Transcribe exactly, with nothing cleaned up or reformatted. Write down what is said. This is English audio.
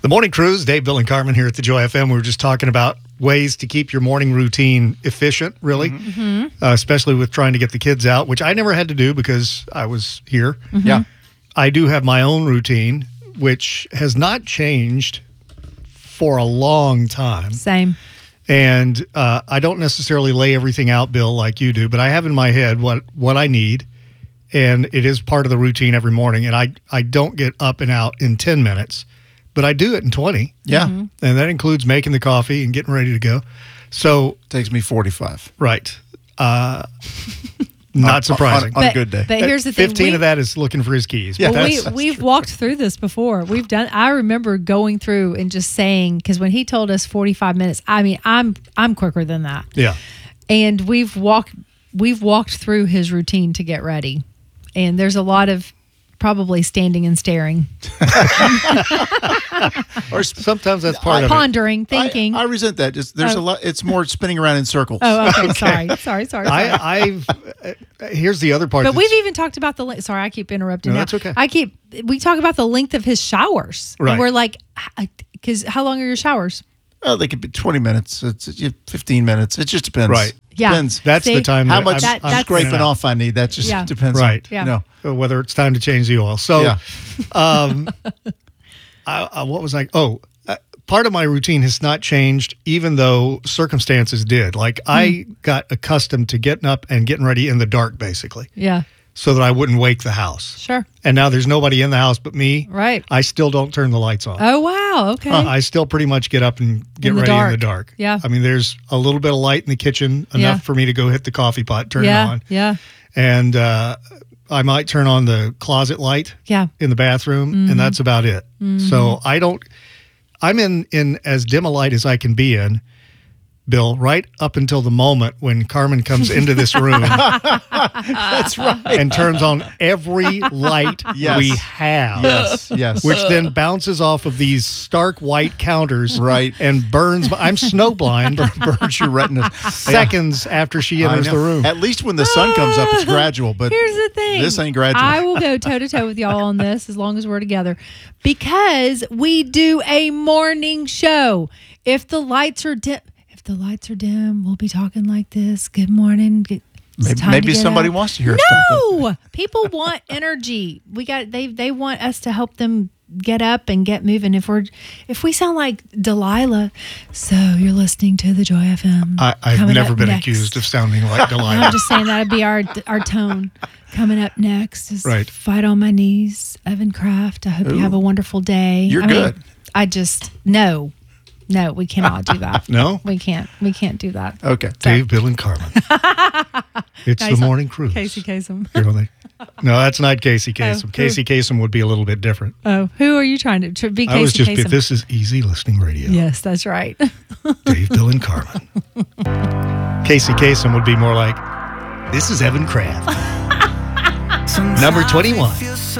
The Morning Cruise, Dave, Bill, and Carmen here at the Joy F M. We were just talking about ways to keep your morning routine efficient, really, mm-hmm. uh, especially with trying to get the kids out, which I never had to do because I was here. Mm-hmm. Yeah, I do have my own routine, which has not changed for a long time. Same. And uh, I don't necessarily lay everything out, Bill, like you do, but I have in my head what, what I need, and it is part of the routine every morning. And I, I don't get up and out in ten minutes. But I do it in twenty. Yeah. Mm-hmm. And that includes making the coffee and getting ready to go. So takes me forty-five. Right. Uh, not surprising. On, on, on but, a good day. But here's the thing. fifteen we, of that is looking for his keys. Yeah, well, that's, we, we've true. walked through this before. We've done. I remember going through and just saying, because when he told us forty-five minutes, I mean, I'm I'm quicker than that. Yeah. And we've walked we've walked through his routine to get ready. And there's a lot of probably standing and staring. Or sometimes that's part of pondering, thinking. I, I resent that. Just, there's oh. a lot. It's more spinning around in circles. Oh, okay. okay. Sorry. Sorry. Sorry. sorry. I, I've. Uh, here's the other part. But we've even talked about the. Sorry, I keep interrupting. No, now. that's okay. I keep. We talk about the length of his showers. Right. And we're like, because how long are your showers? Oh, they could be twenty minutes. It's fifteen minutes. It just depends. Right. Yeah. Depends. That's See, the time. How that much I'm, that, I'm scraping off I need. That just Yeah. depends. Right. On, Yeah. You know. Whether it's time to change the oil. So, Yeah. um, I, I, what was I? Oh, uh, part of my routine has not changed, even though circumstances did. Like mm. I got accustomed to getting up and getting ready in the dark, basically. Yeah. So that I wouldn't wake the house. Sure. And now there's nobody in the house but me. Right. I still don't turn the lights on. Oh, wow. Okay. Uh, I still pretty much get up and get In the ready dark. in the dark. Yeah. I mean, there's a little bit of light in the kitchen, enough Yeah. for me to go hit the coffee pot, turn yeah. it on. Yeah. And uh, I might turn on the closet light Yeah. in the bathroom, mm-hmm. and that's about it. Mm-hmm. So I don't, I'm in, in as dim a light as I can be in, Bill, right up until the moment when Carmen comes into this room. That's right. And turns on every light yes. we have. Yes, yes. Which then bounces off of these stark white counters. Right. And burns. I'm snowblind. Burns your retinas. Seconds yeah. after she enters the room. At least when the sun comes up, it's gradual. But here's the thing. This ain't gradual. I will go toe to toe with y'all on this as long as we're together. Because we do a morning show. If the lights are dim, if the lights are dim, we'll be talking like this. Good morning. Good, maybe maybe somebody up. wants to hear no! stuff. No, people want energy. We got they they want us to help them get up and get moving. If we're if we sound like Delilah, so you're listening to the Joy F M. I, I've never been next. accused of sounding like Delilah. I'm just saying that'd be our our tone. Coming up next is right. Fight on My Knees, Evan Kraft. I hope Ooh. you have a wonderful day. You're I good. Mean, I just no. No, we cannot do that. No? We can't. We can't do that. Okay. So. Dave, Bill, and Carmen. It's Guys, the morning cruise. Casey Kasem. No, that's not Casey Kasem. Oh, Casey Kasem would be a little bit different. Oh, who are you trying to, to be Casey I was just, Kasem? This is easy listening radio. Yes, that's right. Dave, Bill, and Carmen. Casey Kasem would be more like, this is Evan Kraft. Number twenty-one.